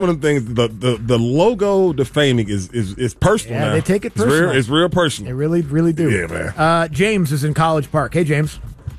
one of the things, the logo defaming is personal now. Yeah, they take it personal. It's real personal. They really, really do. Yeah, man. James is in College Park. Hey, James.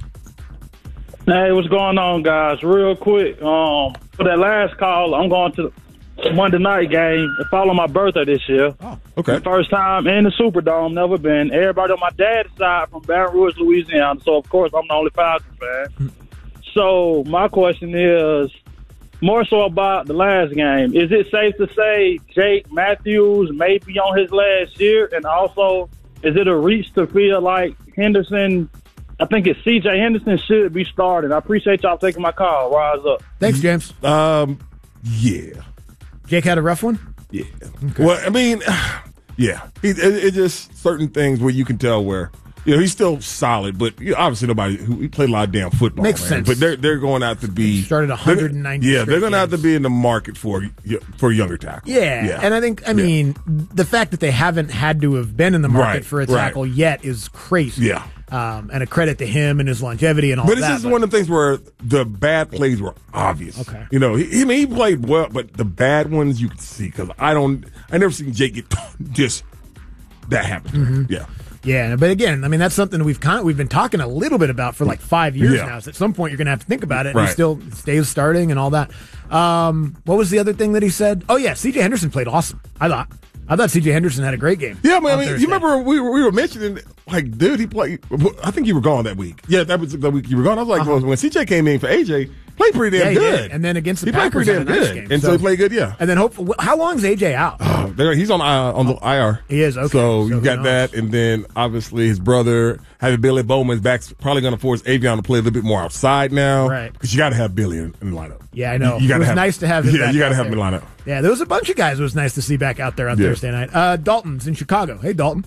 Hey, what's going on, guys? Real quick, for that last call, I'm going to the Monday night game. It's following my birthday this year. Oh, okay. First time in the Superdome, never been. Everybody on my dad's side from Baton Rouge, Louisiana, so of course I'm the only Falcons fan. So my question is more so about the last game. Is it safe to say Jake Matthews may be on his last year? And also, is it a reach to feel like Henderson, I think it's C.J. Henderson, should be starting? I appreciate y'all taking my call. Rise up. Thanks, James. Yeah. Jake had a rough one? Yeah. Okay. Well, I mean, yeah. It's just certain things where you can tell where, he's still solid, but obviously he played a lot of damn football. Makes sense. But they're going to have to be. Started 190. Yeah, they're going to have to be in the market for younger tackles. Yeah. And I mean, the fact that they haven't had to have been in the market for a tackle yet is crazy. Yeah. And a credit to him and his longevity and all that. But it's just one of the things where the bad plays were obvious. Okay. He played well, but the bad ones you could see, because I never seen Jake get just that happen. Mm-hmm. Yeah. Yeah, but again, I mean, that's something we've been talking a little bit about for like 5 years now. So at some point, you're going to have to think about it. And he still stays starting and all that. What was the other thing that he said? Oh, yeah, C.J. Henderson played awesome, I thought C.J. Henderson had a great game. Yeah, man, you remember we were mentioning, like, dude, he played. I think you were gone that week. Yeah, that was the week you were gone. I was like, well, when C.J. came in for A.J., played pretty damn good. And then against the he Packers, played pretty damn good. And so he played good, yeah. And then how long is A.J. out? He's on the IR. He is, okay. So you got that, and then obviously his brother, having Billy Bowman's back, probably going to force Avion to play a little bit more outside now. Right. Because you got to have Billy in the lineup. Yeah, I know. It was nice to have him back. You got to have him in the lineup. Yeah, there was a bunch of guys it was nice to see back out there on Thursday night. Dalton's in Chicago. Hey, Dalton.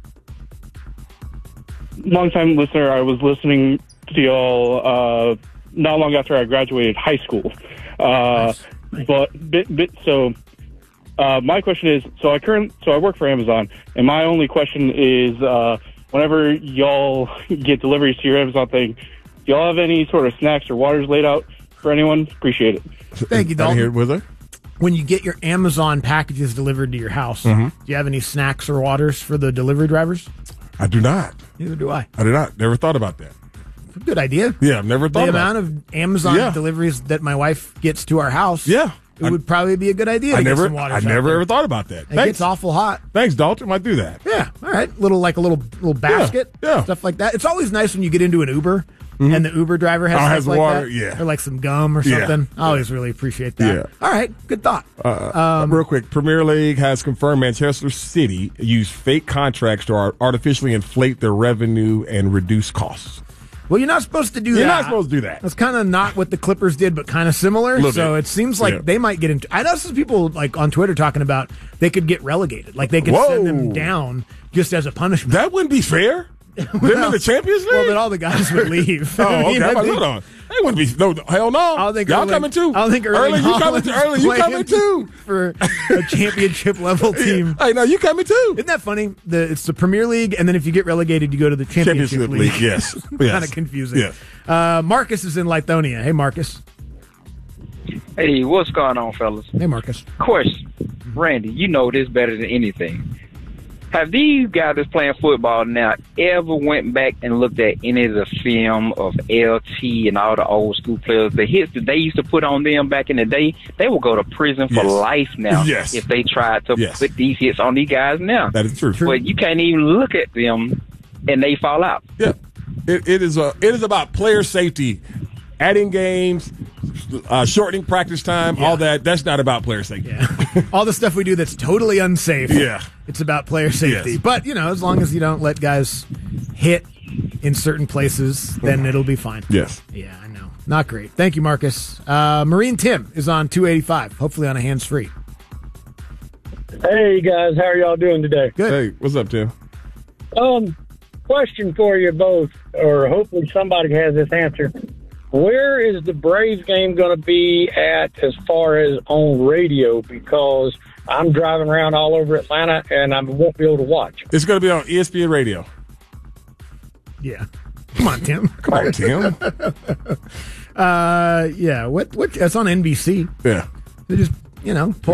Long-time listener. I was listening to y'all not long after I graduated high school. Nice. But my question is, so I work for Amazon, and my only question is, whenever y'all get deliveries to your Amazon thing, do y'all have any sort of snacks or waters laid out for anyone? Appreciate it. Thank you, Dalton. Here, was there? When you get your Amazon packages delivered to your house, do you have any snacks or waters for the delivery drivers? I do not. Neither do I. I do not. Never thought about that. Good idea. Yeah, I've never thought about the amount of Amazon deliveries that my wife gets to our house. Yeah. It would probably be a good idea to get some water. I never ever thought about that. It gets awful hot. Thanks, Dalton. Might do that. Yeah. All right. A little basket. Yeah. Stuff like that. It's always nice when you get into an Uber and the Uber driver has stuff like water. that. Yeah. Or like some gum or something. I always really appreciate that. Yeah. All right. Good thought. Real quick, Premier League has confirmed Manchester City used fake contracts to artificially inflate their revenue and reduce costs. Well, you're not supposed to do that. You're not supposed to do that. That's kind of not what the Clippers did, but kind of similar. So bit. It seems like they might get into. I know some people like on Twitter talking about they could get relegated, like they could send them down just as a punishment. That wouldn't be fair. Them in the Champions League. Well, then all the guys would leave. Okay. Hold on. They wouldn't be. No, hell no. I don't think y'all coming too. I don't think Erling you coming too. Erling, you coming too for a championship level team. Hey, no, you coming too. Isn't that funny? It's the Premier League, and then if you get relegated, you go to the Championship League. Yes, Kind of confusing. Yes. Marcus is in Lithonia. Hey, Marcus. Hey, what's going on, fellas? Hey, Marcus. Question, Randy, you know this better than anything. Have these guys that's playing football now ever went back and looked at any of the film of LT and all the old school players? The hits that they used to put on them back in the day, they will go to prison for life now if they tried to put these hits on these guys now. That is true. But you can't even look at them and they fall out. Yeah, it is about player safety. Adding games, shortening practice time, all that. That's not about player safety. Yeah. All the stuff we do that's totally unsafe. Yeah. It's about player safety. Yes. But, as long as you don't let guys hit in certain places, then it'll be fine. Yes. Yeah, I know. Not great. Thank you, Marcus. Marine Tim is on 285, hopefully on a hands-free. Hey, guys. How are y'all doing today? Good. Hey, what's up, Tim? Question for you both, or hopefully somebody has this answer. Where is the Braves game going to be at as far as on radio? Because I'm driving around all over Atlanta and I won't be able to watch. It's going to be on ESPN Radio. Yeah. Come on, Tim. Come on, Tim. Yeah. What? It's on NBC. Yeah. They just, pull